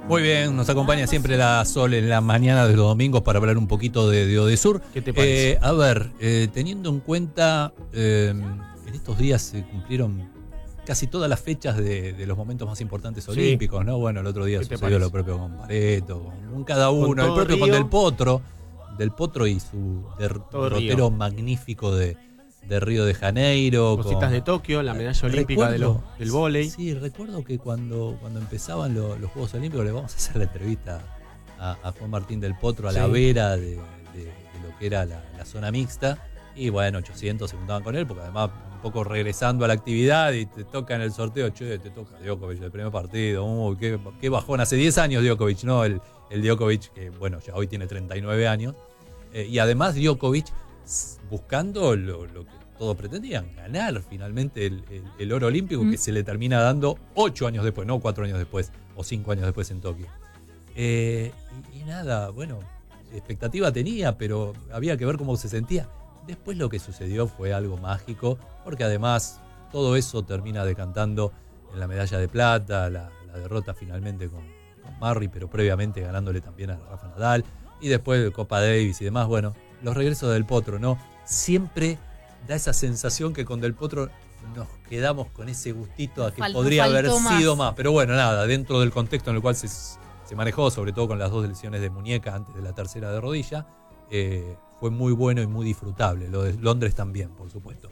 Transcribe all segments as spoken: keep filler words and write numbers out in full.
Muy bien, nos acompaña siempre la Sol en la mañana de los domingos para hablar un poquito de, de Odesur. ¿Qué te parece? Eh, a ver, eh, teniendo en cuenta, eh, en estos días se cumplieron casi todas las fechas de, de los momentos más importantes olímpicos, sí. ¿no? Bueno, el otro día sucedió lo propio con Pareto, con cada uno, con el propio Río. Con Del Potro, Del Potro y su derrotero magnífico de... de Río de Janeiro. Cositas con, de Tokio, la medalla olímpica de lo, del vóley. Sí, recuerdo que cuando, cuando empezaban lo, los Juegos Olímpicos le vamos a hacer la entrevista a, a Juan Martín del Potro a sí. la vera de, de, de lo que era la, la zona mixta. Y bueno, ochocientos se juntaban con él, porque además un poco regresando a la actividad y te toca en el sorteo, che, te toca Djokovic el primer partido. Uy, qué, qué bajón, hace diez años Djokovic, ¿no? El, el Djokovic, que bueno, ya hoy tiene treinta y nueve años. Eh, y además Djokovic buscando lo, lo que todos pretendían, ganar finalmente el, el, el oro olímpico, mm. que se le termina dando ocho años después, no cuatro años después, o cinco años después en Tokio. Eh, y, y nada, bueno, expectativa tenía, pero había que ver cómo se sentía. Después lo que sucedió fue algo mágico, porque además todo eso termina decantando en la medalla de plata, la, la derrota finalmente con, con Murray, pero previamente ganándole también a Rafa Nadal, y después Copa Davis y demás. Bueno, los regresos del Potro, ¿no? Siempre da esa sensación que con Del Potro nos quedamos con ese gustito a que faltó, podría haber más. sido más. Pero bueno, nada, dentro del contexto en el cual se, se manejó, sobre todo con las dos lesiones de muñeca antes de la tercera de rodilla, eh, fue muy bueno y muy disfrutable. Lo de Londres también, por supuesto.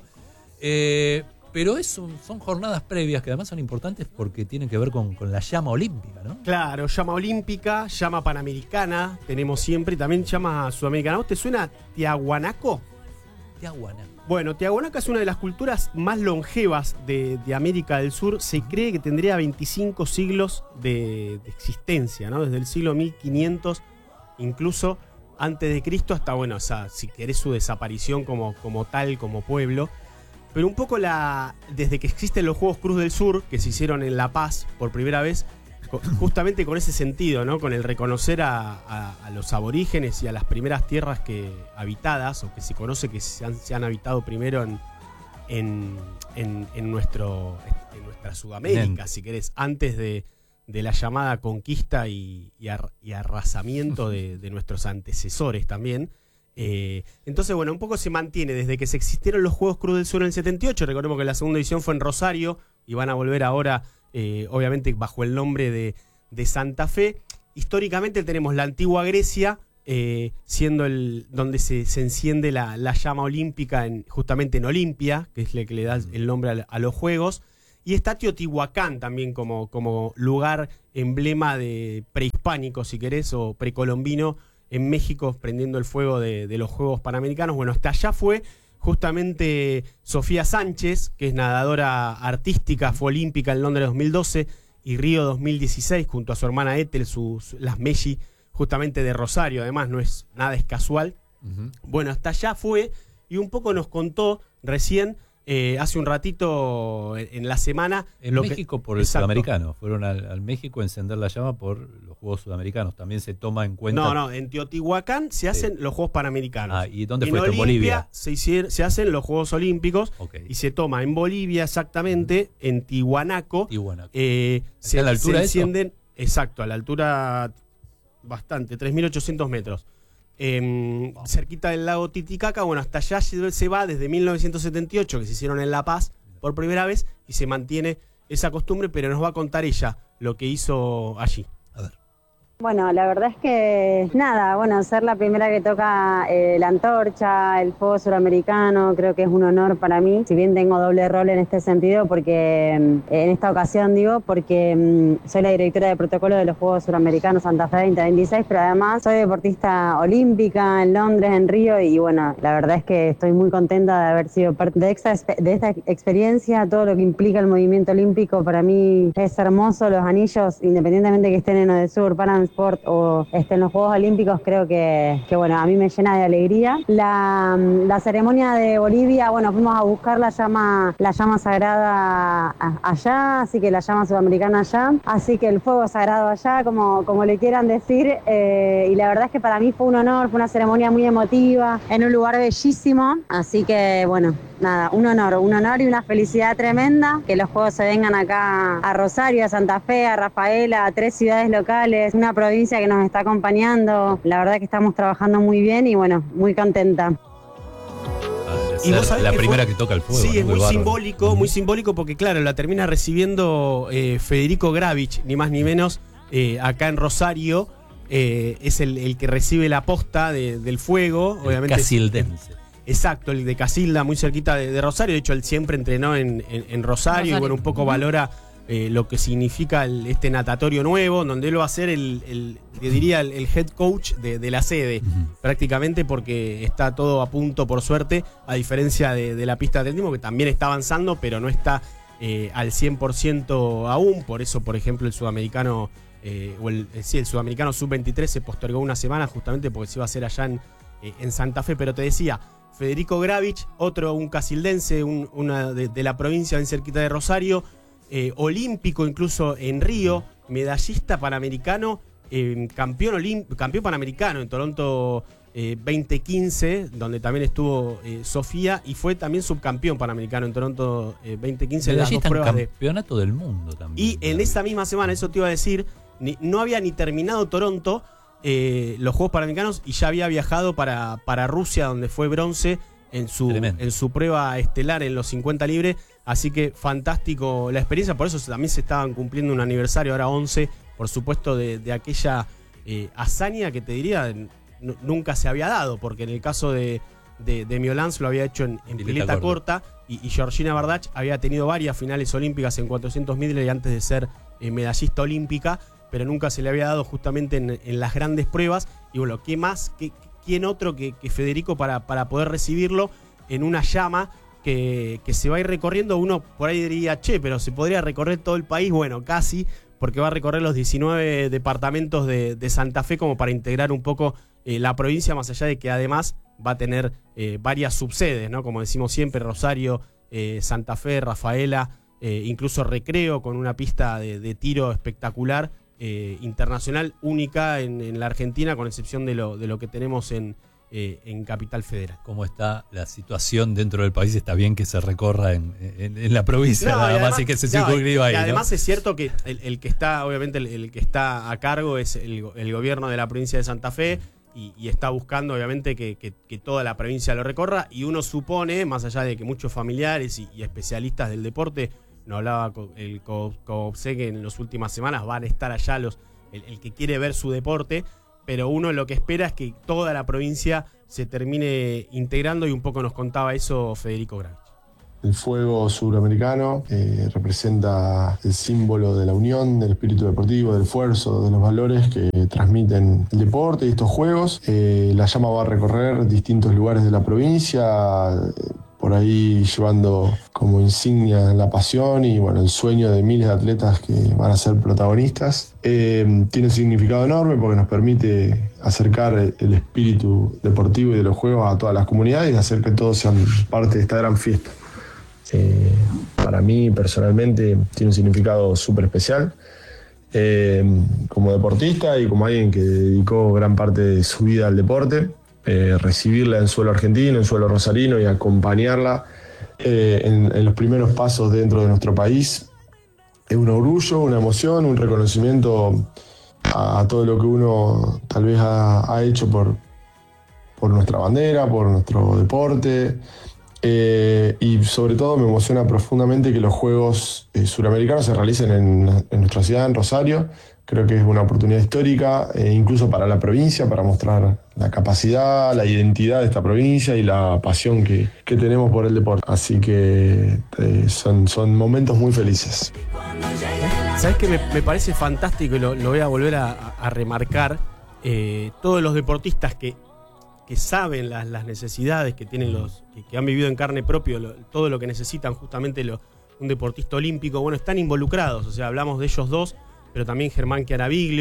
Eh, pero es un, son jornadas previas que además son importantes porque tienen que ver con, con la llama olímpica, ¿no? Claro, llama olímpica, llama panamericana, tenemos siempre, y también llama sudamericana. ¿Vos te suena Tiahuanaco? Tiahuanaco. Bueno, Tiahuanaco es una de las culturas más longevas de, de América del Sur. Se cree que tendría veinticinco siglos de, de existencia, ¿no? Desde el siglo mil quinientos, incluso antes de Cristo, hasta, bueno, o sea, si querés su desaparición como, como tal, como pueblo. Pero un poco la desde que existen los Juegos Cruz del Sur, que se hicieron en La Paz por primera vez, justamente con ese sentido, ¿no? Con el reconocer a, a, a los aborígenes y a las primeras tierras que habitadas, o que se conoce que se han, se han habitado primero en, en, en, en, nuestro, en nuestra Sudamérica, Bien. si querés, antes de, de la llamada conquista y, y, ar, y arrasamiento de, de nuestros antecesores también. Eh, entonces, bueno, un poco se mantiene desde que se existieron los Juegos Cruz del Sur en el setenta y ocho. Recordemos que la segunda edición fue en Rosario y van a volver ahora, eh, obviamente bajo el nombre de, de Santa Fe. Históricamente tenemos la antigua Grecia, eh, siendo el donde se, se enciende la, la llama olímpica en, justamente en Olimpia, que es la que le da el nombre a, a los Juegos. Y está Teotihuacán también como, como lugar emblema de prehispánico, si querés, o precolombino, en México, prendiendo el fuego de, de los Juegos Panamericanos. Bueno, hasta allá fue justamente Sofía Sánchez, que es nadadora artística, fue olímpica en Londres dos mil doce y Río dos mil dieciséis, junto a su hermana Ethel, sus, las Messi, justamente de Rosario. Además, no es nada es casual. Uh-huh. Bueno, hasta allá fue y un poco nos contó recién, Eh, hace un ratito en, en la semana. En lo México que, por el exacto. sudamericano. Fueron al, al México a encender la llama por los Juegos Sudamericanos. También se toma en cuenta. No, no, en Teotihuacán se hacen sí. los Juegos Panamericanos. Ah, ¿y dónde en fue esto? ¿En Bolivia? Se, hicier, se hacen los Juegos Olímpicos okay. y se toma en Bolivia exactamente, uh-huh. en Tiahuanaco. Tiahuanaco. Eh, se, ¿A la altura se encienden, eso? Exacto, a la altura bastante, tres mil ochocientos metros. Eh, wow. Cerquita del lago Titicaca. Bueno, hasta allá se va desde mil novecientos setenta y ocho, que se hicieron en La Paz por primera vez, y se mantiene esa costumbre, pero nos va a contar ella lo que hizo allí. A ver. Bueno, la verdad es que nada, bueno, ser la primera que toca eh, la antorcha, el fuego suramericano, creo que es un honor para mí, si bien tengo doble rol en este sentido, porque en esta ocasión digo, porque mm, soy la directora de protocolo de los Juegos Suramericanos Santa Fe veinte veintiséis, pero además soy deportista olímpica en Londres, en Río, y bueno, la verdad es que estoy muy contenta de haber sido parte de esta, de esta experiencia. Todo lo que implica el movimiento olímpico para mí es hermoso. Los anillos, independientemente que estén en Odesur, Pan Sport o este, en los Juegos Olímpicos, creo que, que bueno, a mí me llena de alegría. La, la ceremonia de Bolivia, bueno, fuimos a buscar la llama, la llama sagrada allá, así que la llama sudamericana allá, así que el fuego sagrado allá, como, como le quieran decir, eh, y la verdad es que para mí fue un honor, fue una ceremonia muy emotiva, en un lugar bellísimo, así que bueno, nada, un honor, un honor y una felicidad tremenda, que los Juegos se vengan acá a Rosario, a Santa Fe, a Rafaela, a tres ciudades locales, una provincia que nos está acompañando, la verdad que estamos trabajando muy bien y bueno, muy contenta. Y vos sabés la que primera fue, que toca el fuego. Sí, ¿no? es muy, muy simbólico, muy simbólico porque claro, la termina recibiendo eh, Federico Gravich, ni más ni menos, eh, acá en Rosario, eh, es el, el que recibe la posta de, del fuego, el obviamente. Casildense. Exacto, el de Casilda, muy cerquita de, de Rosario. De hecho, él siempre entrenó en, en, en Rosario, Rosario y bueno, un poco uh-huh. valora eh, lo que significa el, este natatorio nuevo, donde él va a ser el, el que diría el, el head coach de, de la sede, uh-huh. prácticamente, porque está todo a punto, por suerte, a diferencia de, de la pista de atletismo, que también está avanzando, pero no está eh, al cien por ciento aún. Por eso, por ejemplo, el sudamericano, eh, o el, sí, el sudamericano sub veintitrés se postergó una semana justamente porque se iba a hacer allá en, eh, en Santa Fe. Pero te decía, Federico Gravich, otro, un casildense, un, una de, de la provincia bien cerquita de Rosario, eh, olímpico incluso en Río, medallista panamericano, eh, campeón, olimp- campeón panamericano en Toronto eh, veinte quince, donde también estuvo eh, Sofía, y fue también subcampeón panamericano en Toronto eh, veinte quince en las dos pruebas de campeonato del mundo también. Y en esa misma semana, eso te iba a decir, ni, no había ni terminado Toronto, Eh, los Juegos Panamericanos, y ya había viajado para, para Rusia, donde fue bronce en su, en su prueba estelar en los cincuenta libres. Así que fantástico la experiencia. Por eso también se estaban cumpliendo un aniversario, ahora once, por supuesto, de, de aquella eh, hazaña que te diría n- nunca se había dado, porque en el caso de, de, de Miolans lo había hecho en, en pileta, pileta corta, corta y, y Georgina Bardach había tenido varias finales olímpicas en cuatrocientos mil antes de ser eh, medallista olímpica, pero nunca se le había dado justamente en, en las grandes pruebas. Y bueno, ¿qué más? ¿Qué, ¿Quién otro que, que Federico para, para poder recibirlo en una llama que, que se va a ir recorriendo? Uno por ahí diría, che, pero ¿se podría recorrer todo el país? Bueno, casi, porque va a recorrer los diecinueve departamentos de, de Santa Fe como para integrar un poco eh, la provincia, más allá de que además va a tener eh, varias subsedes, ¿no? Como decimos siempre, Rosario, eh, Santa Fe, Rafaela, eh, incluso Recreo, con una pista de, de tiro espectacular. Eh, internacional única en, en la Argentina, con excepción de lo, de lo que tenemos en, eh, en Capital Federal. ¿Cómo está la situación dentro del país? Está bien que se recorra en, en, en la provincia, no, nada además, más y que se no, circunscriba ahí. Y además, ¿no? Es cierto que el, el que está, obviamente, el, el que está a cargo es el, el gobierno de la provincia de Santa Fe, y, y está buscando, obviamente, que, que, que toda la provincia lo recorra, y uno supone, más allá de que muchos familiares y, y especialistas del deporte, no hablaba con el COOPSE, que en las últimas semanas van a estar allá los el, el que quiere ver su deporte, pero uno lo que espera es que toda la provincia se termine integrando, y un poco nos contaba eso Federico Gravich. El fuego suramericano eh, representa el símbolo de la unión, del espíritu deportivo, del esfuerzo, de los valores que transmiten el deporte y estos juegos. Eh, la llama va a recorrer distintos lugares de la provincia, eh, por ahí llevando como insignia la pasión y bueno, el sueño de miles de atletas que van a ser protagonistas. Eh, tiene un significado enorme porque nos permite acercar el espíritu deportivo y de los juegos a todas las comunidades y hacer que todos sean parte de esta gran fiesta. Eh, para mí personalmente tiene un significado súper especial. Eh, como deportista y como alguien que dedicó gran parte de su vida al deporte, Eh, recibirla en suelo argentino, en suelo rosarino, y acompañarla eh, en, en los primeros pasos dentro de nuestro país es un orgullo, una emoción, un reconocimiento a, a todo lo que uno tal vez ha, ha hecho por, por nuestra bandera, por nuestro deporte, eh, y sobre todo me emociona profundamente que los Juegos eh, Suramericanos se realicen en, en nuestra ciudad, en Rosario. Creo que es una oportunidad histórica, eh, incluso para la provincia, para mostrar la capacidad, la identidad de esta provincia y la pasión que, que tenemos por el deporte. Así que eh, son, son momentos muy felices. ¿Sabes qué? Me, me parece fantástico, y lo, lo voy a volver a, a remarcar, eh, todos los deportistas que, que saben las, las necesidades que tienen los, que, que han vivido en carne propia, lo, todo lo que necesitan justamente lo, un deportista olímpico, bueno, están involucrados. O sea, hablamos de ellos dos, pero también Germán Chiaraviglio,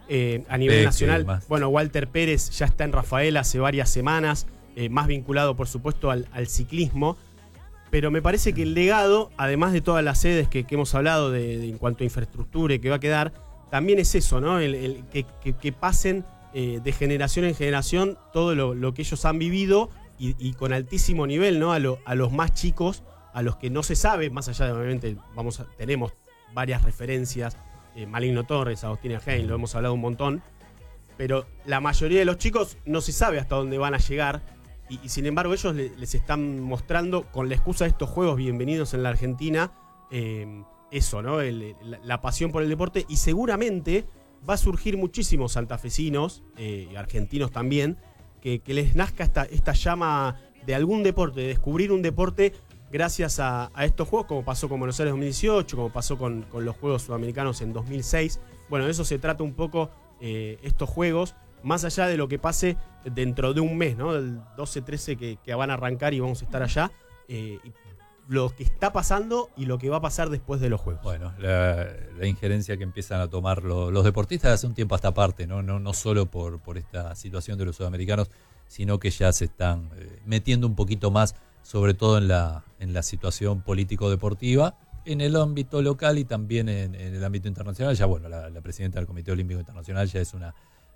Eh, a nivel Sí, nacional, sí, más. bueno, Walter Pérez ya está en Rafael hace varias semanas, eh, más vinculado, por supuesto, al, al ciclismo. Pero me parece que el legado, además de todas las sedes que, que hemos hablado de, de, en cuanto a infraestructura y que va a quedar, también es eso, ¿no? El, el, que, que, que pasen eh, de generación en generación todo lo, lo que ellos han vivido y, y con altísimo nivel, ¿no? A, lo, a los más chicos, a los que no se sabe, más allá de, obviamente, vamos a, tenemos varias referencias. Eh, Maligno Torres, Agustina Hein, lo hemos hablado un montón, pero la mayoría de los chicos no se sabe hasta dónde van a llegar y, y sin embargo ellos le, les están mostrando con la excusa de estos juegos bienvenidos en la Argentina eh, eso, ¿no? El, la, la pasión por el deporte, y seguramente va a surgir muchísimos santafesinos eh, y argentinos también que, que les nazca esta, esta llama de algún deporte, de descubrir un deporte gracias a, a estos juegos, como pasó con Buenos Aires dos mil dieciocho, como pasó con, con los Juegos Sudamericanos en dos mil seis. Bueno, de eso se trata un poco eh, estos juegos, más allá de lo que pase dentro de un mes, ¿no? El doce trece que, que van a arrancar y vamos a estar allá. Eh, lo que está pasando y lo que va a pasar después de los Juegos. Bueno, la, la injerencia que empiezan a tomar lo, los deportistas hace un tiempo a esta parte, ¿no? No, no solo por, por esta situación de los sudamericanos, sino que ya se están eh, metiendo un poquito más, sobre todo en la, en la situación político-deportiva, en el ámbito local y también en, en el ámbito internacional. Ya, bueno, la, la presidenta del Comité Olímpico Internacional ya es una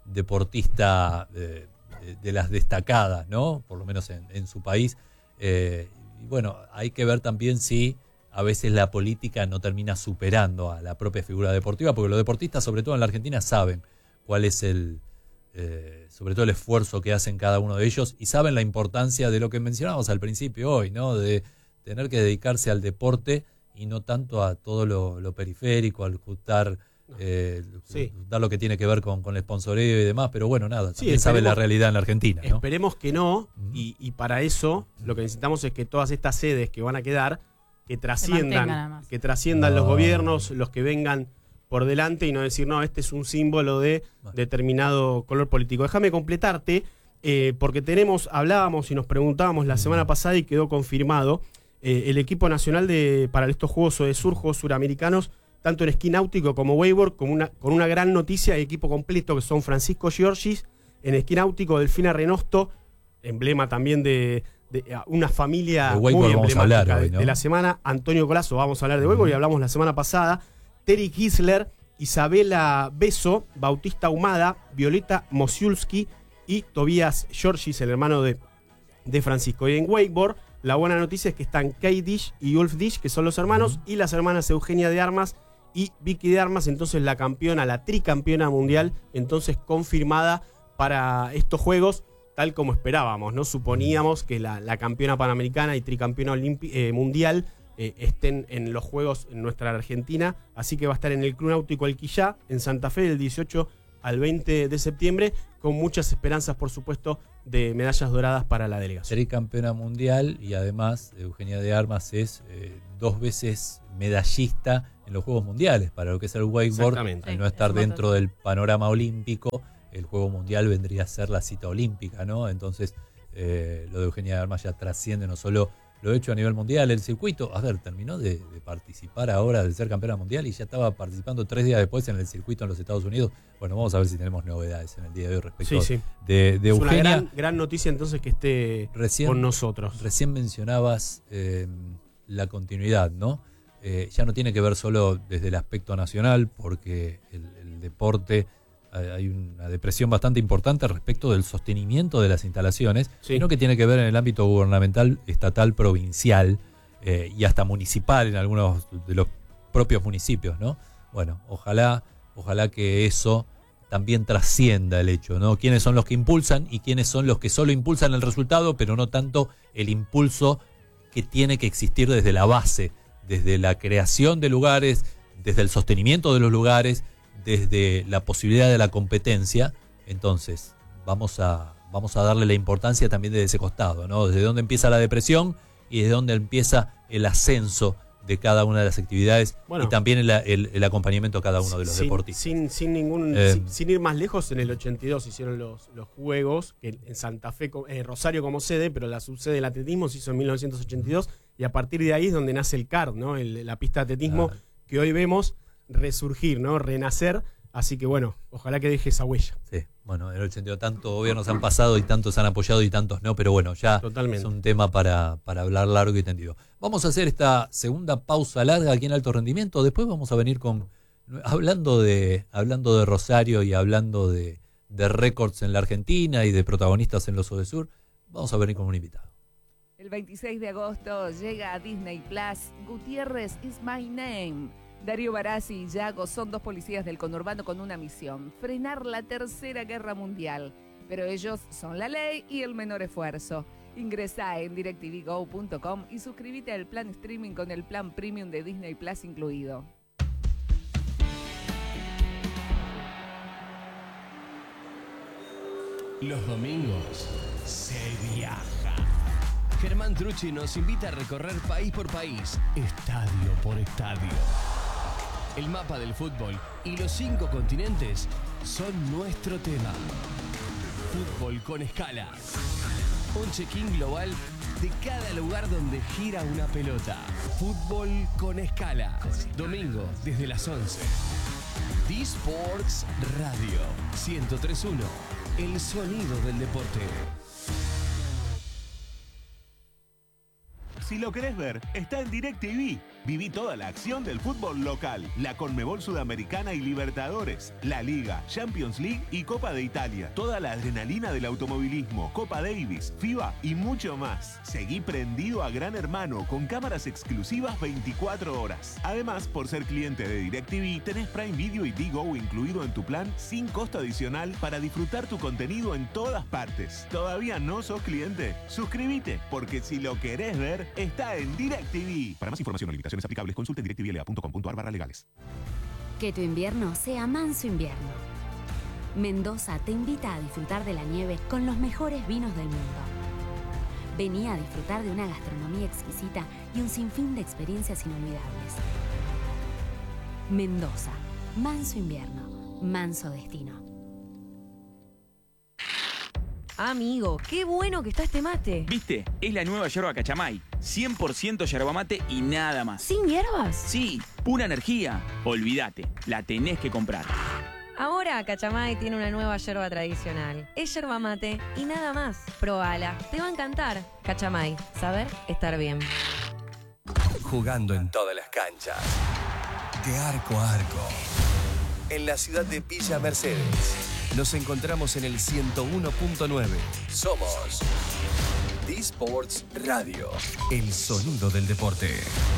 deportista de, de, de las destacadas, ¿no? Por lo menos en, en su país. Eh, y bueno, hay que ver también si a veces la política no termina superando a la propia figura deportiva, porque los deportistas, sobre todo en la Argentina, saben cuál es el... Eh, sobre todo el esfuerzo que hacen cada uno de ellos y saben la importancia de lo que mencionábamos al principio hoy, ¿no? De tener que dedicarse al deporte y no tanto a todo lo, lo periférico, al juntar, eh, sí. juntar lo que tiene que ver con, con el sponsoreo y demás, pero bueno, nada, también sí, sabe la realidad en la Argentina, ¿no? Esperemos que no, uh-huh. y, y para eso lo que necesitamos es que todas estas sedes que van a quedar, que trasciendan, que trasciendan no. los gobiernos, los que vengan por delante, y no decir, no, este es un símbolo de determinado color político. Déjame completarte, eh, porque tenemos, hablábamos y nos preguntábamos la semana pasada y quedó confirmado, eh, el equipo nacional de para estos Juegos de Sur, Juegos Suramericanos, tanto en esquí náutico como wakeboard, con una, con una gran noticia de equipo completo, que son Francisco Giorgis, en esquí náutico, Delfina Renosto, emblema también de, de una familia muy emblemática hablar hoy, ¿no? de, de la semana, Antonio Colazo, vamos a hablar de wakeboard, uh-huh. y hablamos la semana pasada, Terry Gisler, Isabela Beso, Bautista Humada, Violeta Mosiulski y Tobías Giorgis, el hermano de, de Francisco. Y en wakeboard, la buena noticia es que están Kay Dish y Ulf Dish, que son los hermanos, uh-huh. y las hermanas Eugenia de Armas y Vicky de Armas, entonces la campeona, la tricampeona mundial, entonces confirmada para estos Juegos, tal como esperábamos, ¿no? Suponíamos que la, la campeona panamericana y tricampeona olimpi- eh, mundial Eh, estén en los Juegos en nuestra Argentina, así que va a estar en el Club Náutico Alquillá, en Santa Fe, del dieciocho al veinte de septiembre, con muchas esperanzas, por supuesto, de medallas doradas para la delegación. Tricampeona mundial, y además Eugenia de Armas es eh, dos veces medallista en los Juegos Mundiales, para lo que es el wakeboard, al no estar dentro del panorama olímpico, el Juego Mundial vendría a ser la cita olímpica, ¿no? Entonces, eh, lo de Eugenia de Armas ya trasciende no solo lo hecho a nivel mundial, el circuito, a ver, terminó de, de participar ahora, de ser campeona mundial, y ya estaba participando tres días después en el circuito en los Estados Unidos. Bueno, vamos a ver si tenemos novedades en el día de hoy respecto sí, sí. de, de es Eugenia. Una gran, gran noticia entonces que esté recién, con nosotros. Recién mencionabas eh, la continuidad, ¿no? Eh, ya no tiene que ver solo desde el aspecto nacional, porque el, el deporte... hay una depresión bastante importante respecto del sostenimiento de las instalaciones, sí. sino que tiene que ver en el ámbito gubernamental, estatal, provincial eh, y hasta municipal en algunos de los propios municipios, ¿no? Bueno, ojalá, ojalá que eso también trascienda el hecho, ¿no? Quiénes son los que impulsan y quiénes son los que solo impulsan el resultado, pero no tanto el impulso que tiene que existir desde la base, desde la creación de lugares, desde el sostenimiento de los lugares, desde la posibilidad de la competencia. Entonces vamos a, vamos a darle la importancia también desde ese costado, ¿no? Desde dónde empieza la depresión y desde dónde empieza el ascenso de cada una de las actividades, bueno, y también el, el, el acompañamiento a cada uno de los sin, deportistas. Sin, sin, ningún, eh, sin, sin ir más lejos, en el ochenta y dos hicieron los, los Juegos, que en Santa Fe, eh, Rosario como sede, pero la subsede del atletismo se hizo en mil novecientos ochenta y dos, y a partir de ahí es donde nace el C A R, ¿no? El, la pista de atletismo, claro, que hoy vemos resurgir, ¿no? Renacer Así que bueno, ojalá que deje esa huella. Sí, bueno, en el sentido, tantos gobiernos han pasado y tantos han apoyado y tantos no, pero bueno, ya Totalmente. Es un tema para, para hablar largo y tendido. Vamos a hacer esta segunda pausa larga aquí en Alto Rendimiento, después vamos a venir con, hablando de, hablando de Rosario y hablando de, de récords en la Argentina y de protagonistas en los Odesur, vamos a venir con un invitado. El veintiséis de agosto llega a Disney Plus Gutiérrez is my name. Darío Barassi y Yago son dos policías del conurbano con una misión: frenar la tercera guerra mundial. Pero ellos son la ley y el menor esfuerzo. Ingresá en direct t v go punto com y suscríbete al plan streaming con el plan premium de Disney Plus incluido. Los domingos se viaja. Germán Trucci nos invita a recorrer país por país, estadio por estadio. El mapa del fútbol y los cinco continentes son nuestro tema. Fútbol con escala. Un check-in global de cada lugar donde gira una pelota. Fútbol con escala. Domingo desde las once. D-Sports Radio ciento tres punto uno. El sonido del deporte. Si lo querés ver, está en DirecTV. Viví toda la acción del fútbol local, la Conmebol Sudamericana y Libertadores, la Liga, Champions League y Copa de Italia. Toda la adrenalina del automovilismo, Copa Davis, FIBA y mucho más. Seguí prendido a Gran Hermano con cámaras exclusivas veinticuatro horas. Además, por ser cliente de DirecTV, tenés Prime Video y Digo incluido en tu plan sin costo adicional para disfrutar tu contenido en todas partes. ¿Todavía no sos cliente? Suscríbete, porque si lo querés ver, está en DirecTV. Para más información o limitaciones aplicables, consulte direct t v l a punto com punto a r barra legales. Que tu invierno sea manso invierno. Mendoza te invita a disfrutar de la nieve con los mejores vinos del mundo. Vení a disfrutar de una gastronomía exquisita y un sinfín de experiencias inolvidables. Mendoza, manso invierno, manso destino. Amigo, qué bueno que está este mate. ¿Viste? Es la nueva yerba Cachamay. cien por ciento yerba mate y nada más. ¿Sin hierbas? Sí, pura energía. Olvídate, la tenés que comprar. Ahora Cachamay tiene una nueva yerba tradicional. Es yerba mate y nada más. Probala, te va a encantar. Cachamay, saber estar bien. Jugando en todas las canchas. De arco a arco. En la ciudad de Villa Mercedes. Nos encontramos en el ciento uno punto nueve. Somos D-Sports Radio. El sonido del deporte.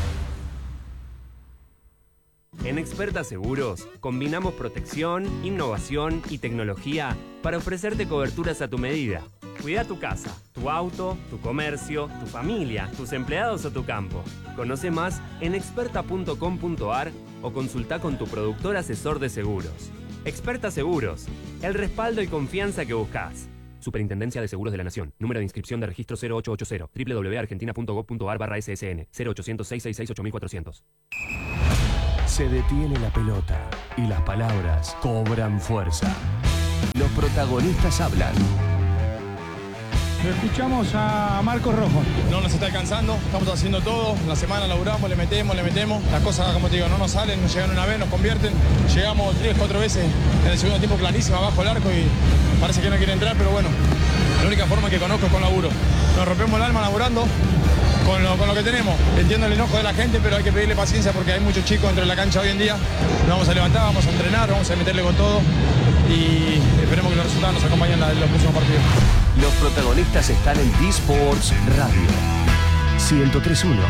En Experta Seguros, combinamos protección, innovación y tecnología para ofrecerte coberturas a tu medida. Cuida tu casa, tu auto, tu comercio, tu familia, tus empleados o tu campo. Conoce más en experta punto com punto a r o consulta con tu productor asesor de seguros. Experta Seguros, el respaldo y confianza que buscas. Superintendencia de Seguros de la Nación. Número de inscripción de registro cero ocho ocho cero. doble u doble u doble u punto argentina punto gov punto a r barra S S N. cero ochocientos, seiscientos sesenta y seis, ocho mil cuatrocientos. Se detiene la pelota y las palabras cobran fuerza. Los protagonistas hablan. Lo escuchamos a Marcos Rojo. No nos está alcanzando, estamos haciendo todo. La semana laburamos, le metemos, le metemos. Las cosas, como te digo, no nos salen, nos llegan una vez, nos convierten. Llegamos tres, cuatro veces en el segundo tiempo clarísimo abajo el arco y parece que no quiere entrar, pero bueno, la única forma que conozco es con laburo. Nos rompemos el alma laburando con lo, con lo que tenemos. Entiendo el enojo de la gente, pero hay que pedirle paciencia porque hay muchos chicos dentro de la cancha hoy en día. Nos vamos a levantar, vamos a entrenar, vamos a meterle con todo y esperemos que los resultados nos acompañen en los próximos partidos. Los protagonistas están en D-Sports Radio ciento tres punto uno.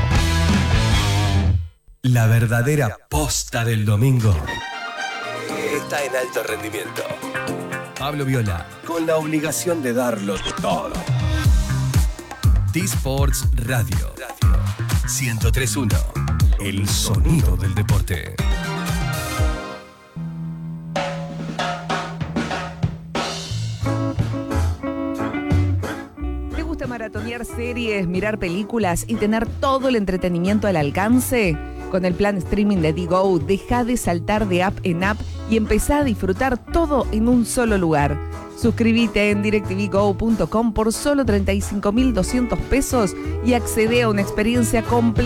La verdadera posta del domingo está en Alto Rendimiento. Pablo Viola, con la obligación de darlo todo. D-Sports Radio ciento tres punto uno. El sonido del deporte. Maratonear series, mirar películas y tener todo el entretenimiento al alcance. Con el plan streaming de Digo, deja de saltar de app en app y empezá a disfrutar todo en un solo lugar. Suscríbete en direct t v go punto com por solo treinta y cinco mil doscientos pesos y accede a una experiencia completa